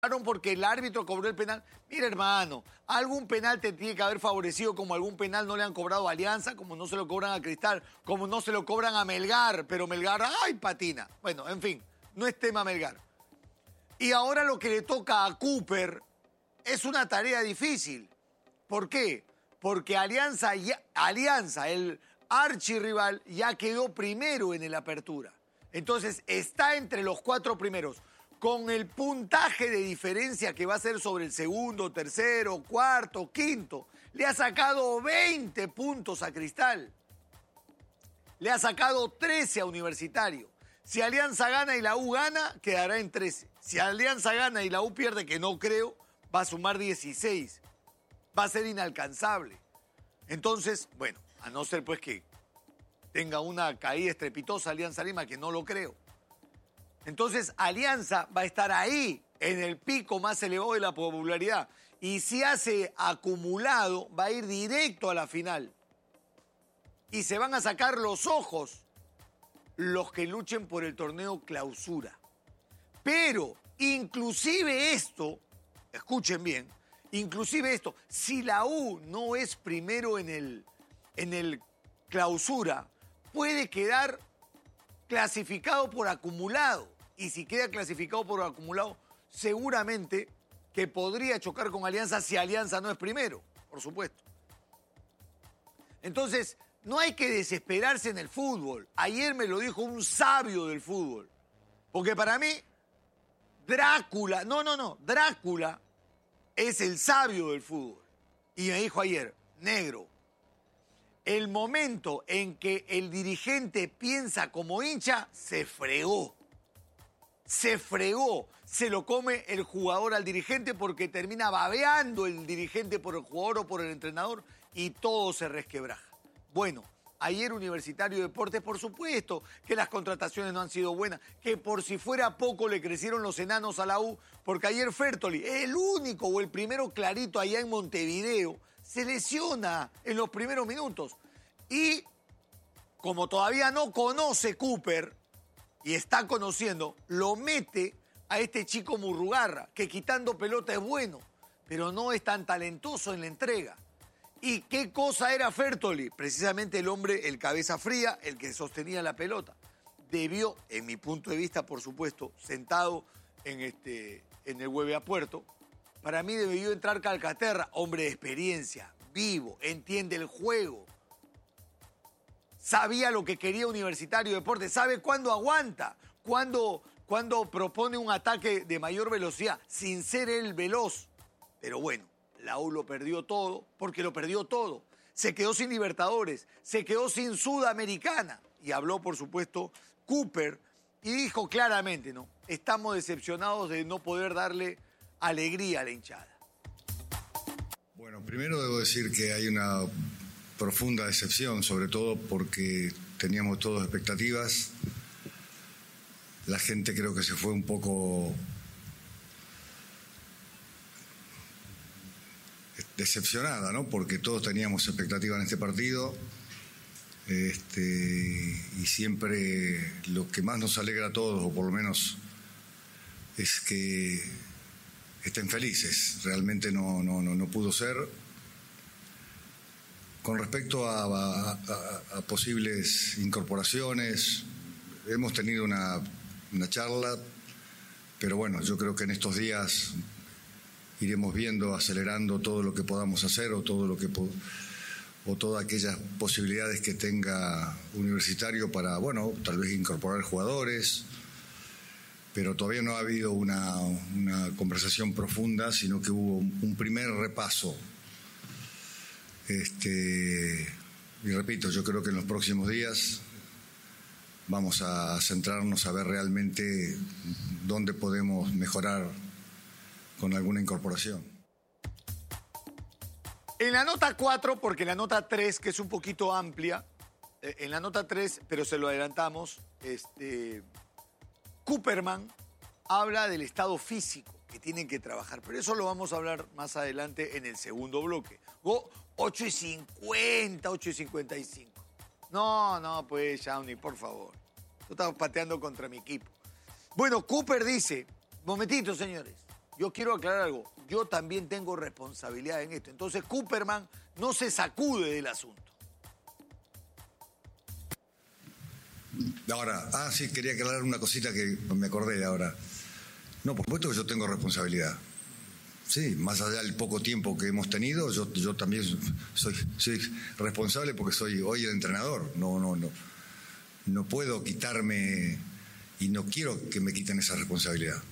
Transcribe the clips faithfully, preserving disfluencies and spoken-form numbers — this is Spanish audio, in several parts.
porque el árbitro cobró el penal. Mira, hermano, algún penal te tiene que haber favorecido, como algún penal no le han cobrado a Alianza, como no se lo cobran a Cristal, como no se lo cobran a Melgar, pero Melgar, ¡ay, patina! Bueno, en fin, no es tema Melgar. Y ahora lo que le toca a Cooper es una tarea difícil. ¿Por qué? Porque Alianza, ya, Alianza, el archirrival, ya quedó primero en el Apertura. Entonces, está entre los cuatro primeros. Con el puntaje de diferencia que va a ser sobre el segundo, tercero, cuarto, quinto, le ha sacado veinte puntos a Cristal. Le ha sacado trece a Universitario. Si Alianza gana y la U gana, quedará en trece. Si Alianza gana y la U pierde, que no creo, va a sumar dieciséis. Va a ser inalcanzable. Entonces, bueno, a no ser pues que tenga una caída estrepitosa Alianza Lima, que no lo creo. Entonces, Alianza va a estar ahí, en el pico más elevado de la popularidad. Y si hace acumulado, va a ir directo a la final. Y se van a sacar los ojos los que luchen por el torneo Clausura. Pero, inclusive esto, escuchen bien, inclusive esto, si la U no es primero en el, en el Clausura, puede quedar clasificado por acumulado. Y si queda clasificado por acumulado, seguramente que podría chocar con Alianza si Alianza no es primero, por supuesto. Entonces, no hay que desesperarse en el fútbol. Ayer me lo dijo un sabio del fútbol. Porque para mí, Drácula, no, no, no, Drácula es el sabio del fútbol. Y me dijo ayer, negro, el momento en que el dirigente piensa como hincha, se fregó. Se fregó. Se lo come el jugador al dirigente porque termina babeando el dirigente por el jugador o por el entrenador y todo se resquebraja. Bueno, ayer Universitario de Deportes, por supuesto que las contrataciones no han sido buenas, que por si fuera poco le crecieron los enanos a la U, porque ayer Fertoli, el único o el primero clarito allá en Montevideo, se lesiona en los primeros minutos. Y como todavía no conoce Cooper y está conociendo, lo mete a este chico Murrugarra, que quitando pelota es bueno, pero no es tan talentoso en la entrega. ¿Y qué cosa era Fertoli? Precisamente el hombre, el cabeza fría, el que sostenía la pelota. Debió, en mi punto de vista, por supuesto, sentado en, este, en el Hueve a Puerto, para mí debió entrar Calcaterra, hombre de experiencia, vivo, entiende el juego. Sabía lo que quería Universitario de Deportes, sabe cuándo aguanta, cuándo, cuándo propone un ataque de mayor velocidad, sin ser él veloz. Pero bueno, la U lo perdió todo, porque lo perdió todo. Se quedó sin Libertadores, se quedó sin Sudamericana. Y habló, por supuesto, Cooper, y dijo claramente, ¿no? Estamos decepcionados de no poder darle alegría a la hinchada. Bueno, primero debo decir que hay una profunda decepción, sobre todo porque teníamos todas expectativas. La gente creo que se fue un poco decepcionada, ¿no? Porque todos teníamos expectativas en este partido. Este, y siempre lo que más nos alegra a todos, o por lo menos, es que estén felices. Realmente no, no, no, no pudo ser. Con respecto a, a, a, a posibles incorporaciones, hemos tenido una, una charla, pero bueno, yo creo que en estos días iremos viendo, acelerando todo lo que podamos hacer o todo lo que o todas aquellas posibilidades que tenga Universitario para, bueno, tal vez incorporar jugadores, pero todavía no ha habido una, una conversación profunda, sino que hubo un primer repaso. Este, y repito, yo creo que en los próximos días vamos a centrarnos a ver realmente dónde podemos mejorar con alguna incorporación. En la nota cuatro, porque en la nota tres, que es un poquito amplia, eh, en la nota tres, pero se lo adelantamos, este, Cooperman habla del estado físico que tienen que trabajar, pero eso lo vamos a hablar más adelante en el segundo bloque. Oh, ocho y cincuenta, ocho y cincuenta y cinco. No, no, pues, Shawnee, por favor. Tú estás pateando contra mi equipo. Bueno, Cooper dice, momentito, señores, yo quiero aclarar algo. Yo también tengo responsabilidad en esto. Entonces, Cooperman no se sacude del asunto. Ahora, ah, sí, quería aclarar una cosita que me acordé de ahora. No, por supuesto que yo tengo responsabilidad. Sí, más allá del poco tiempo que hemos tenido, yo, yo también soy, soy responsable porque soy hoy el entrenador. No, no, no. No puedo quitarme y no quiero que me quiten esa responsabilidad.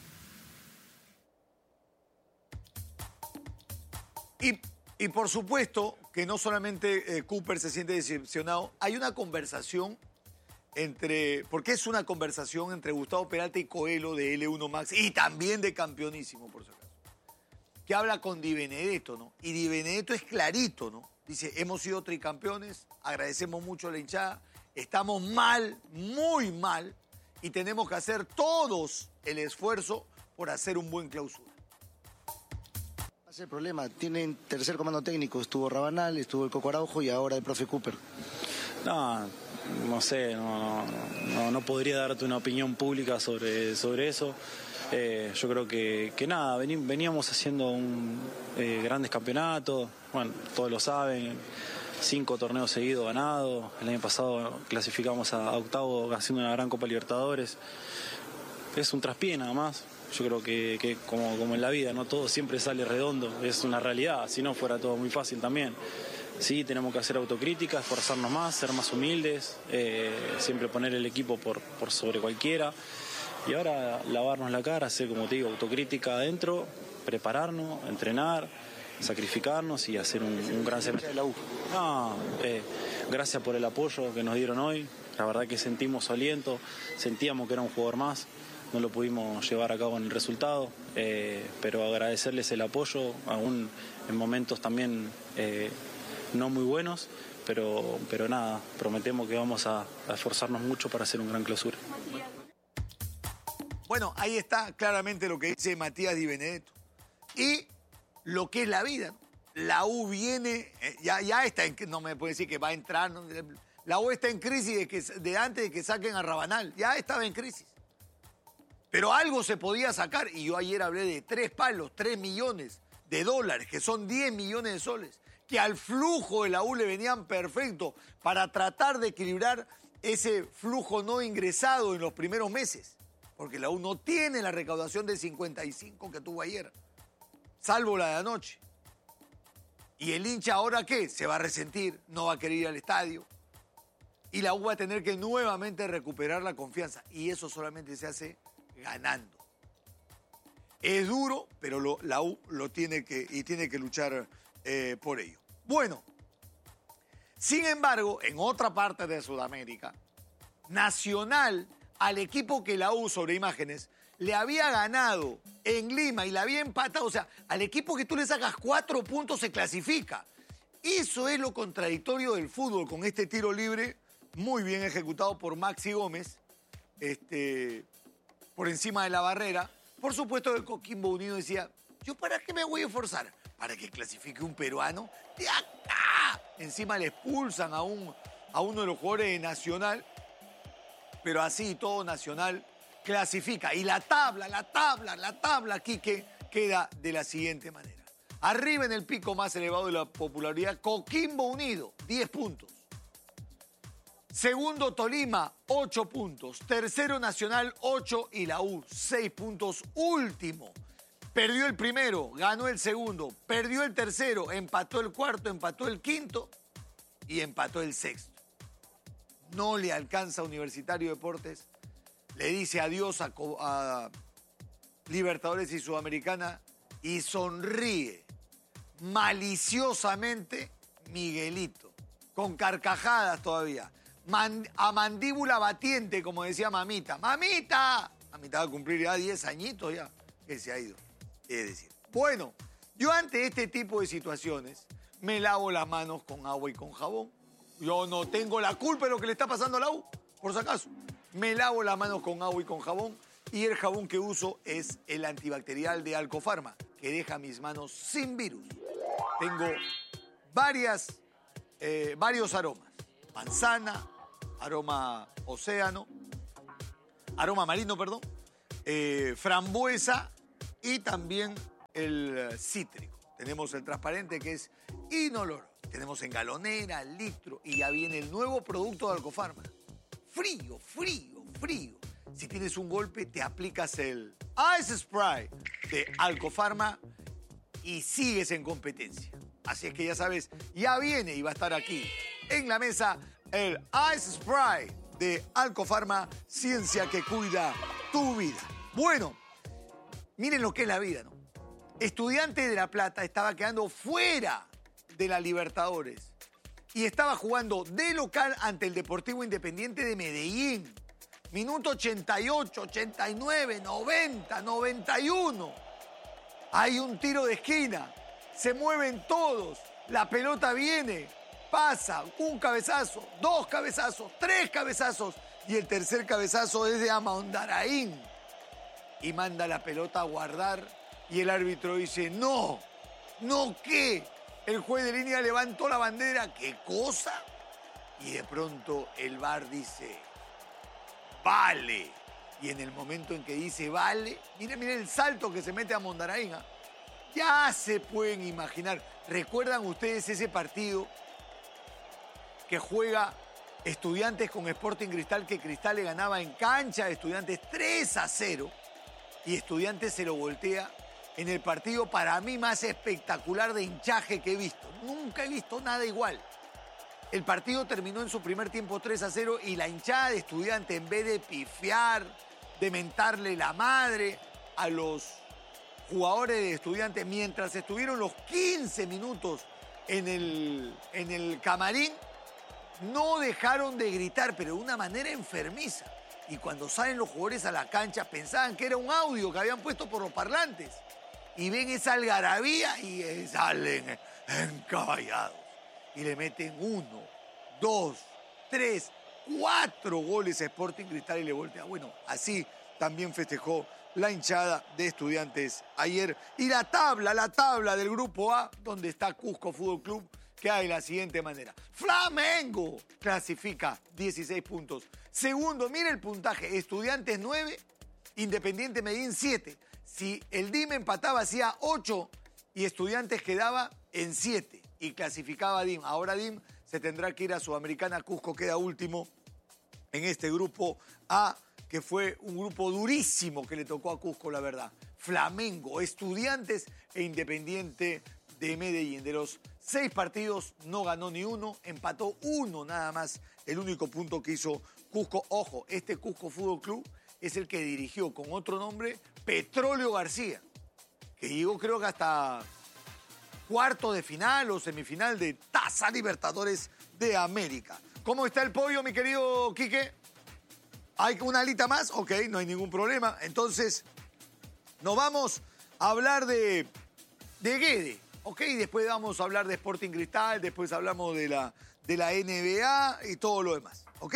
Y, y por supuesto que no solamente eh, Cooper se siente decepcionado, hay una conversación entre, porque es una conversación entre Gustavo Peralta y Coelho de L uno Max y también de Campeonísimo, por si acaso, que habla con Di Benedetto, ¿no? Y Di Benedetto es clarito, ¿no? Dice, hemos sido tricampeones, agradecemos mucho a la hinchada, estamos mal, muy mal, y tenemos que hacer todos el esfuerzo por hacer un buen clausura. Ese es el problema, tienen tercer comando técnico, estuvo Rabanal, estuvo el Coco Araujo y ahora el profe Cooper. No, no sé, no, no, no podría darte una opinión pública sobre, sobre eso. Eh, yo creo que, que nada, veníamos haciendo un, eh, grandes campeonatos, bueno, todos lo saben, cinco torneos seguidos ganados, el año pasado clasificamos a, a octavo haciendo una gran Copa Libertadores. Es un traspié nada más. Yo creo que, que como, como en la vida, no todo siempre sale redondo, es una realidad, si no fuera todo muy fácil también. Sí, tenemos que hacer autocrítica, esforzarnos más, ser más humildes, eh, siempre poner el equipo por, por sobre cualquiera. Y ahora lavarnos la cara, hacer, como te digo, autocrítica adentro, prepararnos, entrenar, sacrificarnos y hacer un, un gran semestre. No, eh, gracias por el apoyo que nos dieron hoy. La verdad que sentimos aliento, sentíamos que era un jugador más. No lo pudimos llevar a cabo en el resultado, eh, pero agradecerles el apoyo, aún en momentos también eh, no muy buenos, pero, pero nada, prometemos que vamos a, a esforzarnos mucho para hacer un gran clausura. Bueno, ahí está claramente lo que dice Matías Di Benedetto. Y lo que es la vida, ¿no? La U viene, eh, ya, ya está en, no me puede decir que va a entrar, ¿no? La U está en crisis de, que, de antes de que saquen a Rabanal, ya estaba en crisis. Pero algo se podía sacar, y yo ayer hablé de tres palos, tres millones de dólares, que son diez millones de soles, que al flujo de la U le venían perfecto para tratar de equilibrar ese flujo no ingresado en los primeros meses. Porque la U no tiene la recaudación de cincuenta y cinco que tuvo ayer, salvo la de anoche. Y el hincha ahora, ¿qué? Se va a resentir, no va a querer ir al estadio. Y la U va a tener que nuevamente recuperar la confianza. Y eso solamente se hace ganando. Es duro, pero lo, la U lo tiene que, y tiene que luchar eh, por ello. Bueno, sin embargo, en otra parte de Sudamérica, Nacional, al equipo que la U, sobre imágenes, le había ganado en Lima y la había empatado, o sea, al equipo que tú le sacas cuatro puntos se clasifica. Eso es lo contradictorio del fútbol con este tiro libre muy bien ejecutado por Maxi Gómez, este... por encima de la barrera. Por supuesto que Coquimbo Unido decía, ¿yo para qué me voy a esforzar? ¿Para que clasifique un peruano? ¡De acá! Encima le expulsan a, un, a uno de los jugadores de Nacional, pero así todo Nacional clasifica. Y la tabla, la tabla, la tabla aquí que queda de la siguiente manera. Arriba en el pico más elevado de la popularidad, Coquimbo Unido, diez puntos. Segundo, Tolima, ocho puntos. Tercero, Nacional, ocho. Y la U, seis puntos. Último. Perdió el primero, ganó el segundo. Perdió el tercero, empató el cuarto, empató el quinto y empató el sexto. No le alcanza a Universitario Deportes. Le dice adiós a, a Libertadores y Sudamericana y sonríe maliciosamente Miguelito, con carcajadas todavía. Man, a mandíbula batiente, como decía Mamita. ¡Mamita! Mamita va a cumplir ya diez añitos ya, que se ha ido. Es decir, bueno, yo ante este tipo de situaciones me lavo las manos con agua y con jabón. Yo no tengo la culpa de lo que le está pasando a la U, por si acaso. Me lavo las manos con agua y con jabón y el jabón que uso es el antibacterial de Alcofarma, que deja mis manos sin virus. Tengo varias, eh, varios aromas. Manzana, aroma océano, aroma marino, perdón, eh, frambuesa y también el cítrico. Tenemos el transparente que es inoloro. Tenemos en galonera, litro y ya viene el nuevo producto de Alcofarma. Frío, frío, frío. Si tienes un golpe, te aplicas el Ice Spray de Alcofarma y sigues en competencia. Así es que ya sabes, ya viene y va a estar aquí en la mesa el Ice Spray de Alcofarma, ciencia que cuida tu vida. Bueno, miren lo que es la vida, ¿no? Estudiantes de La Plata estaba quedando fuera de la Libertadores y estaba jugando de local ante el Deportivo Independiente de Medellín. Minuto ochenta y ocho, ochenta y nueve, noventa, noventa y uno. Hay un tiro de esquina, se mueven todos, la pelota viene, pasa, un cabezazo, dos cabezazos, tres cabezazos y el tercer cabezazo es de Amondaraín y manda la pelota a guardar y el árbitro dice, no, no, ¿qué? El juez de línea levantó la bandera, ¿qué cosa? Y de pronto el V A R dice, vale. Y en el momento en que dice vale, miren, miren el salto que se mete a Mondaraín. ¿eh? Ya se pueden imaginar. ¿Recuerdan ustedes ese partido que juega Estudiantes con Sporting Cristal, que Cristal le ganaba en cancha a Estudiantes tres a cero y Estudiantes se lo voltea en el partido para mí más espectacular de hinchaje que he visto? Nunca he visto nada igual. El partido terminó en su primer tiempo tres a cero y la hinchada de Estudiantes, en vez de pifiar, de mentarle la madre a los jugadores de Estudiantes, mientras estuvieron los quince minutos en el, en el camarín, no dejaron de gritar, pero de una manera enfermiza. Y cuando salen los jugadores a la cancha, pensaban que era un audio que habían puesto por los parlantes. Y ven esa algarabía y eh, salen encaballados. Y le meten uno, dos, tres, cuatro goles a Sporting Cristal y le voltea. Bueno, así también festejó la hinchada de Estudiantes ayer. Y la tabla, la tabla del Grupo A, donde está Cusco Fútbol Club, que hay de la siguiente manera. Flamengo clasifica dieciséis puntos. Segundo, mira el puntaje. Estudiantes nueve, Independiente Medellín siete. Si el D I M empataba, hacía ocho y Estudiantes quedaba en siete. Y clasificaba a D I M. Ahora D I M se tendrá que ir a Sudamericana. Cusco queda último en este Grupo A, que fue un grupo durísimo que le tocó a Cusco, la verdad. Flamengo, Estudiantes e Independiente de Medellín. De los seis partidos no ganó ni uno, empató uno nada más. El único punto que hizo Cusco. Ojo, este Cusco Fútbol Club es el que dirigió con otro nombre Petróleo García, que llegó creo que hasta cuarto de final o semifinal de Taza Libertadores de América. ¿Cómo está el pollo, mi querido Quique? ¿Hay una alita más? Ok, no hay ningún problema. Entonces, nos vamos a hablar de, de Guede, ok, después vamos a hablar de Sporting Cristal, después hablamos de la, de la N B A y todo lo demás, ok.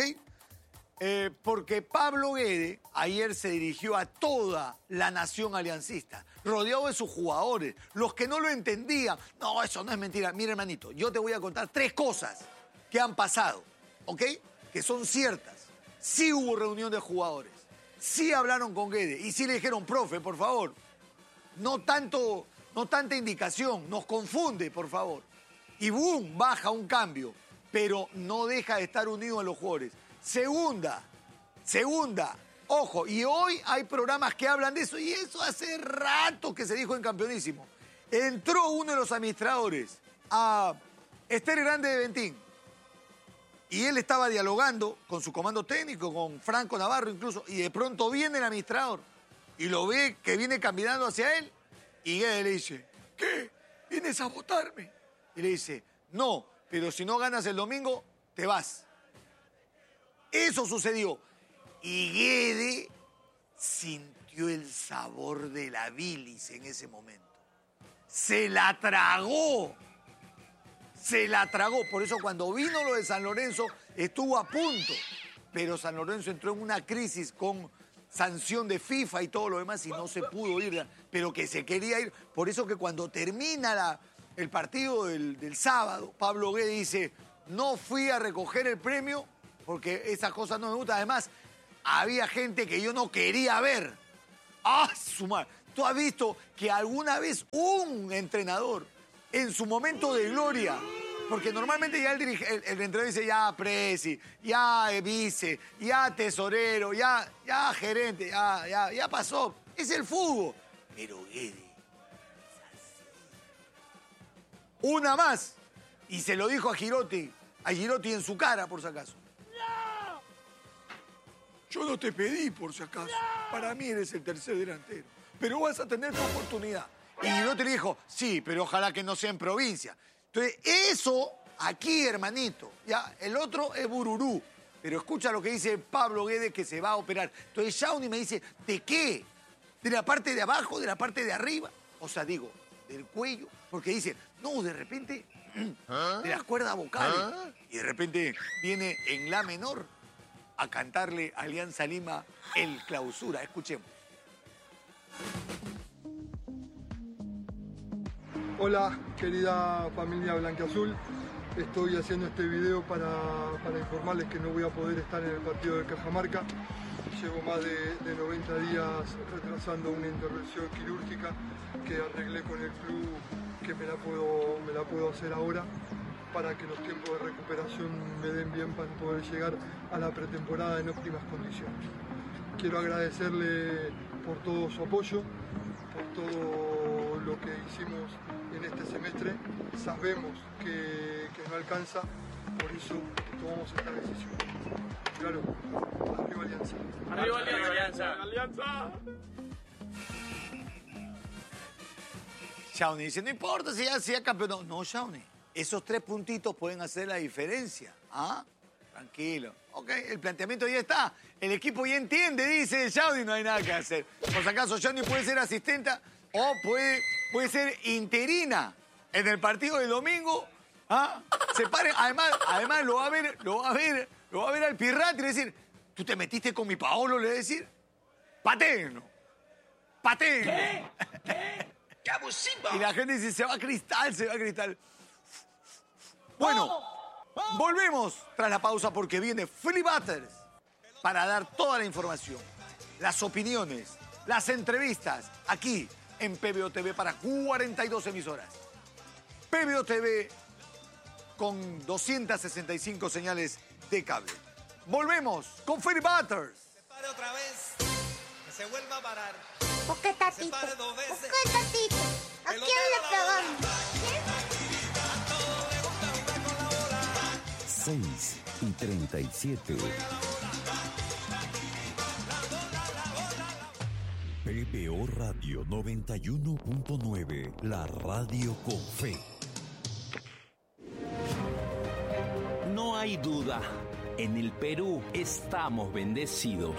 Eh, porque Pablo Guede ayer se dirigió a toda la nación aliancista, rodeado de sus jugadores, los que no lo entendían. No, eso no es mentira. Mira, hermanito, yo te voy a contar tres cosas que han pasado, ¿ok? Que son ciertas. Sí hubo reunión de jugadores, sí hablaron con Guede y sí le dijeron, profe, por favor, no tanto, no tanta indicación, nos confunde, por favor. Y boom, baja un cambio, pero no deja de estar unido a los jugadores. Segunda, segunda, ojo, y hoy hay programas que hablan de eso, y eso hace rato que se dijo en Campeonísimo. Entró uno de los administradores a Esther Grande de Ventín, y él estaba dialogando con su comando técnico, con Franco Navarro incluso, y de pronto viene el administrador, y lo ve que viene caminando hacia él, y Guede le dice, ¿qué? ¿Vienes a votarme? Y le dice, no, pero si no ganas el domingo, te vas. Eso sucedió. Y Guede sintió el sabor de la bilis en ese momento. Se la tragó. Se la tragó. Por eso cuando vino lo de San Lorenzo estuvo a punto. Pero San Lorenzo entró en una crisis con sanción de FIFA y todo lo demás y no se pudo ir. Pero que se quería ir. Por eso que cuando termina la, el partido del, del sábado, Pablo Guede dice, no fui a recoger el premio porque esas cosas no me gustan. Además, había gente que yo no quería ver. ¡Ah, su madre! ¿Tú has visto que alguna vez un entrenador, en su momento de gloria, porque normalmente ya el, dirige, el, el entrenador dice ya presi, ya vice, ya tesorero, ya, ya gerente, ya, ya, ya pasó. Es el fútbol. Pero Guede, una más. Y se lo dijo a Girotti, a Girotti en su cara, por si acaso. ¡No! Yo no te pedí, por si acaso. ¡No! Para mí eres el tercer delantero. Pero vas a tener tu oportunidad. Y Girotti le dijo, sí, pero ojalá que no sea en provincia. Entonces, eso aquí, hermanito. Ya, el otro es Bururú. Pero escucha lo que dice Pablo Guede, que se va a operar. Entonces, Shawnee me dice, ¿de qué? ¿De la parte de abajo? ¿De la parte de arriba? O sea, digo, del cuello. Porque dice, no, de repente, ¿ah? De las cuerdas vocales. ¿Ah? Y de repente viene en la menor a cantarle a Alianza Lima el Clausura. Escuchemos. Hola, querida familia blanquiazul. Estoy haciendo este video para, para informarles que no voy a poder estar en el partido de Cajamarca. Llevo más de, de noventa días retrasando una intervención quirúrgica que arreglé con el club, que me la puedo, me la puedo hacer ahora para que los tiempos de recuperación me den bien para poder llegar a la pretemporada en óptimas condiciones. Quiero agradecerle por todo su apoyo, por todo lo que hicimos en este semestre. Sabemos que, que no alcanza, por eso tomamos esta decisión. Claro, arriba Alianza. Arriba Alianza. Alianza. Shawnee dice, no importa si ya sea campeón. No, no, Shawnee, esos tres puntitos pueden hacer la diferencia. ¿Ah? Tranquilo. Ok, el planteamiento ya está. El equipo ya entiende, dice Shawnee, no hay nada que hacer. Por si acaso, Shawnee puede ser asistenta o puede, puede ser interina en el partido del domingo. ¿Ah? Se pare, además, además lo va a ver, lo va a ver, lo va a ver al Pirrati y le decir, ¿tú te metiste con mi Paolo? Le va a decir, pateno, pateno. ¿Qué? ¿Qué? ¡Qué abusivo! Y la gente dice, se va a Cristal, se va a Cristal. Bueno, ¡oh! Volvemos tras la pausa porque viene Philly Butters para dar toda la información, las opiniones, las entrevistas, aquí en P B O T V para cuarenta y dos emisoras. P B O T V con doscientas sesenta y cinco señales de cable. Volvemos con Philly Butters. Se pare otra vez, que se vuelva a parar. ¿Por qué, tatito? ¿Por qué, tatito? ¿A quién le pegamos? seis y treinta y siete. P B O Radio noventa y uno punto nueve, la radio con fe. No hay duda, en el Perú estamos bendecidos.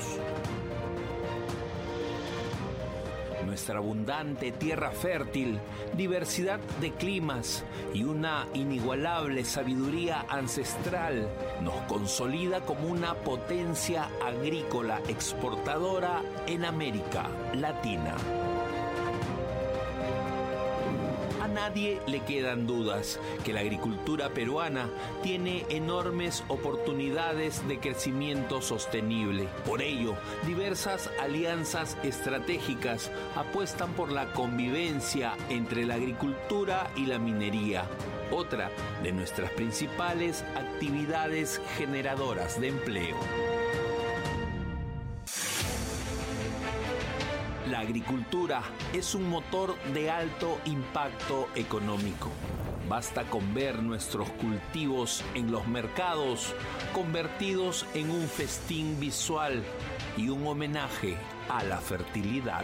Nuestra abundante tierra fértil, diversidad de climas y una inigualable sabiduría ancestral nos consolida como una potencia agrícola exportadora en América Latina. A nadie le quedan dudas que la agricultura peruana tiene enormes oportunidades de crecimiento sostenible. Por ello, diversas alianzas estratégicas apuestan por la convivencia entre la agricultura y la minería, otra de nuestras principales actividades generadoras de empleo. La agricultura es un motor de alto impacto económico. Basta con ver nuestros cultivos en los mercados convertidos en un festín visual y un homenaje a la fertilidad.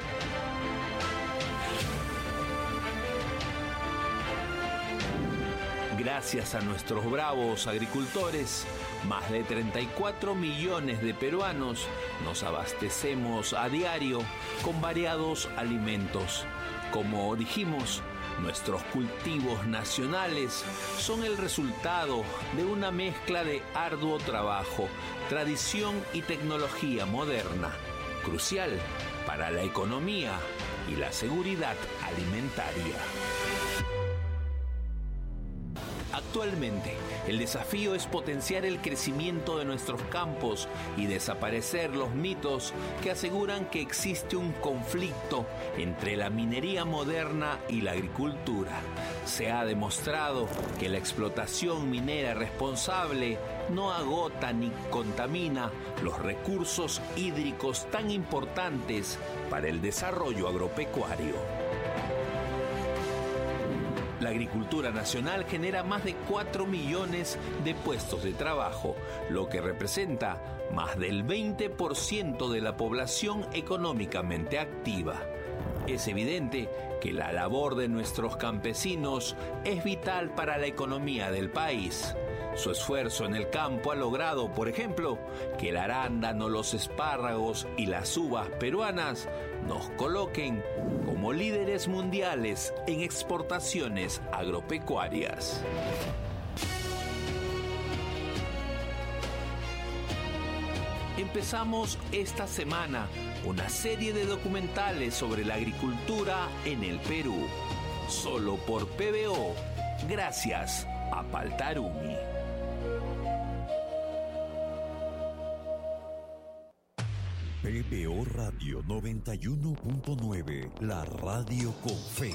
Gracias a nuestros bravos agricultores, más de treinta y cuatro millones de peruanos nos abastecemos a diario con variados alimentos. Como dijimos, nuestros cultivos nacionales son el resultado de una mezcla de arduo trabajo, tradición y tecnología moderna, crucial para la economía y la seguridad alimentaria. Actualmente, el desafío es potenciar el crecimiento de nuestros campos y desaparecer los mitos que aseguran que existe un conflicto entre la minería moderna y la agricultura. Se ha demostrado que la explotación minera responsable no agota ni contamina los recursos hídricos tan importantes para el desarrollo agropecuario. La agricultura nacional genera más de cuatro millones de puestos de trabajo, lo que representa más del veinte por ciento de la población económicamente activa. Es evidente que la labor de nuestros campesinos es vital para la economía del país. Su esfuerzo en el campo ha logrado, por ejemplo, que el arándano, los espárragos y las uvas peruanas nos coloquen como líderes mundiales en exportaciones agropecuarias. Empezamos esta semana una serie de documentales sobre la agricultura en el Perú, solo por P B O, gracias a Paltarumi. P B O Radio noventa y uno punto nueve, la radio con fe.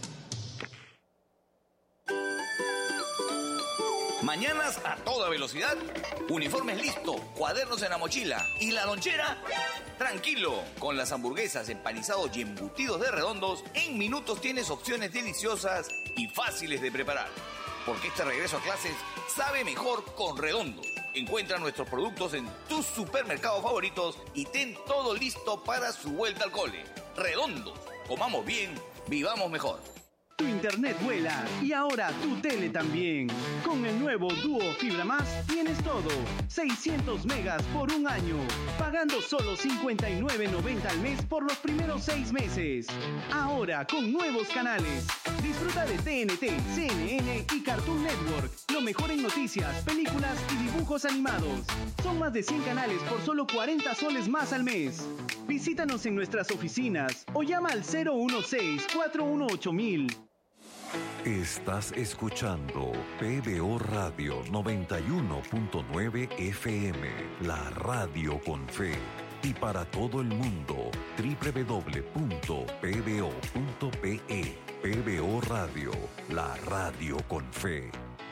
Mañanas a toda velocidad, uniformes listo, cuadernos en la mochila y la lonchera. Tranquilo, con las hamburguesas, empanizados y embutidos de Redondos, en minutos tienes opciones deliciosas y fáciles de preparar. Porque este regreso a clases sabe mejor con Redondos. Encuentra nuestros productos en tus supermercados favoritos y ten todo listo para su vuelta al cole. Redondos, comamos bien, vivamos mejor. Tu internet vuela y ahora tu tele también. Con el nuevo Duo Fibra Más tienes todo. seiscientos megas por un año. Pagando solo cincuenta y nueve noventa al mes por los primeros seis meses. Ahora con nuevos canales. Disfruta de T N T, C N N y Cartoon Network. Lo mejor en noticias, películas y dibujos animados. Son más de cien canales por solo cuarenta soles más al mes. Visítanos en nuestras oficinas o llama al cero uno seis, cuatro uno ocho mil. Estás escuchando P B O Radio noventa y uno punto nueve F M, la radio con fe. Y para todo el mundo, doble u doble u doble u punto p b o punto p e. P B O Radio, la radio con fe.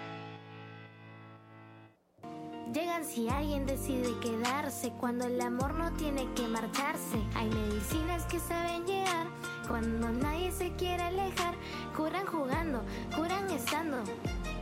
Llegan si alguien decide quedarse, cuando el amor no tiene que marcharse. Hay medicinas que saben llegar cuando nadie se quiere alejar. Curan jugando, curan estando.